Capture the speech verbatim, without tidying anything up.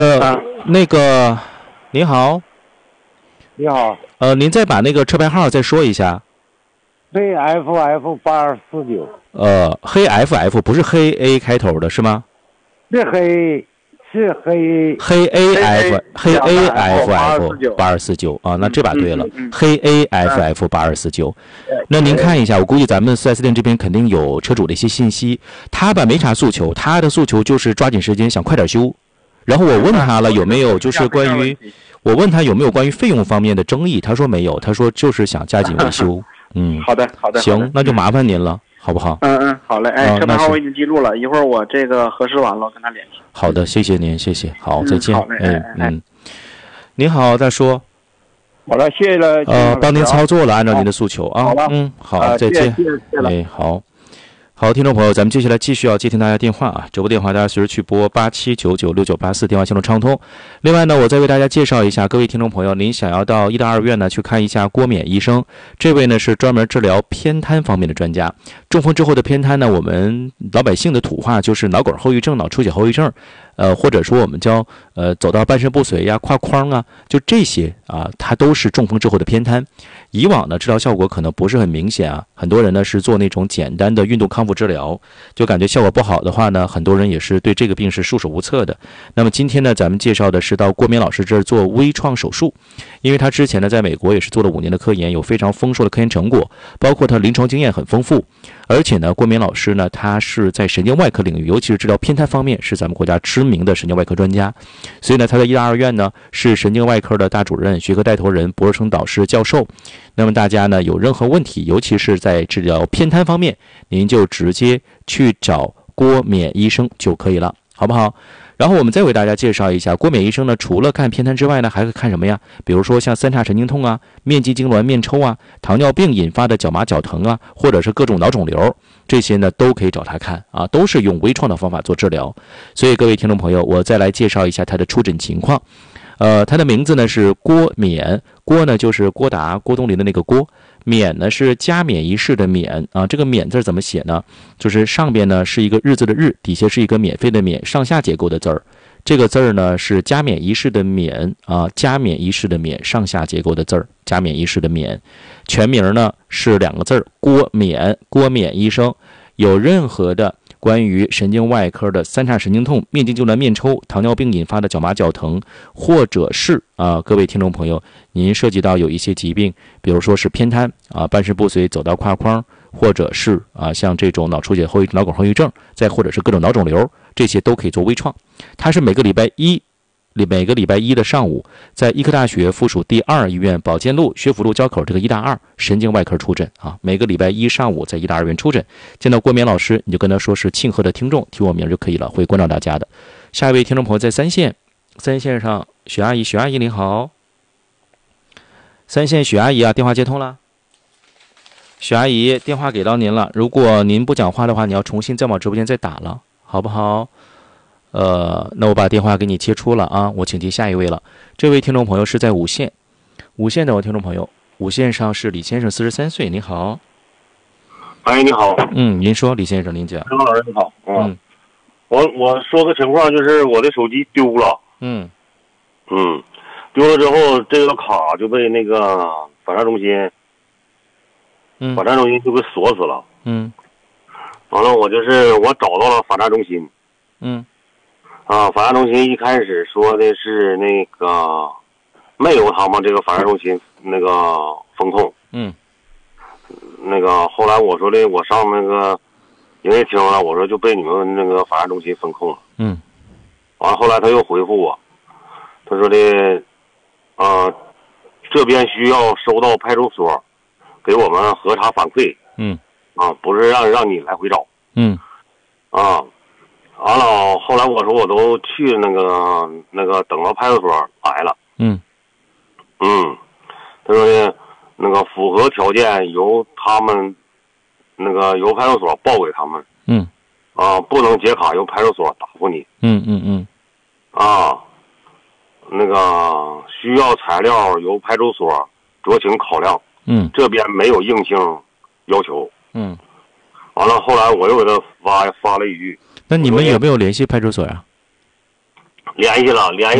呃，啊、那个，您好， 你好， 呃，您再把那个车牌号再说一下。 黑 F F 八二四九。 呃，黑 F F 不是黑 A 开头的是吗？ 是黑，是黑黑 A F 黑 A F F 八二四九啊，那这把对了， 嗯嗯嗯、 黑 A F F 八二四九。那您看一下，我估计咱们四 S 店这边肯定有车主的一些信息。他吧没啥诉求，他的诉求就是抓紧时间，想快点修。然后我问他了有没有就是关于，我问他有没有关于费用方面的争议，他说没有，他说就是想加紧维修。嗯， 好的好的， 行，那就麻烦您了，好不好？ 嗯嗯，好嘞，哎，车牌号我已经记住了，一会儿我这个核实完了，我跟他联系。 好的，谢谢您，谢谢，好，再见。 好嘞， 嗯嗯，您好，再说。 好了，谢谢了。 呃，帮您操作了，按照您的诉求啊。 好了， 嗯，好，再见。哎，好。好，听众朋友，咱们接下来继续要接听大家电话啊！直播电话大家随时去拨八七九九六九八四，电话线路畅通。另外呢，我再为大家介绍一下，各位听众朋友，您想要到医大二院呢去看一下郭冕医生，这位呢是专门治疗偏瘫方面的专家。中风之后的偏瘫呢，我们老百姓的土话就是脑梗后遗症、脑出血后遗症，呃，或者说我们叫呃走到半身不遂呀、胯框啊，就这些啊，它都是中风之后的偏瘫。以往呢，治疗效果可能不是很明显啊，很多人呢是做那种简单的运动康复治疗，就感觉效果不好的话呢，很多人也是对这个病是束手无策的。那么今天呢，咱们介绍的是到郭冕老师这儿做微创手术，因为他之前呢在美国也是做了五年的科研，有非常丰硕的科研成果，包括他临床经验很丰富。而且呢，郭冕老师呢，他是在神经外科领域，尤其是治疗偏瘫方面，是咱们国家知名的神经外科专家。所以呢，他在医大二院呢是神经外科的大主任、学科带头人、博士生导师、教授。那么大家呢有任何问题，尤其是在治疗偏瘫方面，您就直接去找郭冕医生就可以了，好不好？然后我们再为大家介绍一下，郭冕医生呢，除了看偏瘫之外呢，还会看什么呀？比如说像三叉神经痛啊、面肌痉挛、面抽啊、糖尿病引发的脚麻脚疼啊，或者是各种脑肿瘤，这些呢都可以找他看啊，都是用微创的方法做治疗。所以各位听众朋友，我再来介绍一下他的出诊情况。呃，他的名字呢是郭冕，郭呢就是郭达、郭冬临的那个郭，冕呢是加冕一世的冕啊。这个冕字怎么写呢？就是上边呢是一个日字的日，底下是一个免费的免，上下结构的字儿。这个字儿呢是加冕一世的冕啊，加冕一世的冕，上下结构的字儿，加冕一世的冕。全名呢是两个字儿，郭冕，郭冕医生。有任何的关于神经外科的三叉神经痛、面肌痉挛、面抽、糖尿病引发的脚麻脚疼，或者是啊，各位听众朋友，您涉及到有一些疾病，比如说是偏瘫啊、半身不遂走到胯框，或者是啊像这种脑出血后遗脑梗后遗症，再或者是各种脑肿瘤，这些都可以做微创。它是每个礼拜一。每个礼拜一的上午，在医科大学附属第二医院保健路、学府路交口这个医大二神经外科出诊啊。每个礼拜一上午在医大二院出诊，见到郭冕老师，你就跟他说是庆贺的听众，提我名就可以了，会关照大家的。下一位听众朋友在三线，三线上许阿姨，许阿姨您好，三线许阿姨啊，电话接通了。许阿姨，电话给到您了，如果您不讲话的话，你要重新再往直播间再打了，好不好？呃，那我把电话给你切出了啊，我请接下一位了。这位听众朋友是在五线，五线的我听众朋友，五线上是李先生，四十三岁，你好。 哎，你好。 嗯，您说，李先生，您讲。 陈老师你好。嗯。 嗯我我说个情况，就是我的手机丢了。 嗯。 嗯，丢了之后，这个卡就被那个反诈中心， 嗯， 反诈中心就给锁死了。 嗯。 完了，我就是我找到了反诈中心。 嗯。 啊，反诈中心一开始说的是那个没有他们这个反诈中心那个风控。 嗯。 那个后来我说的，我上那个营业厅了，我说就被你们那个反诈中心风控了。 嗯。 完了后来他又回复我，他说的，啊、呃，这边需要收到派出所给我们核查反馈。 嗯。 啊，不是让让你来回找。 嗯。 啊。完了，后来我说我都去那个那个等到派出所来了。 嗯。 嗯，他说的，那个符合条件由他们，那个由派出所报给他们。 嗯。 啊，不能解卡，由派出所答复你。 嗯嗯嗯。 啊，那个需要材料由派出所酌情考量。 嗯。 这边没有硬性要求。 嗯。 完了，后来我又给他发发了一句。 那你们有没有联系派出所呀？ 联系了，联系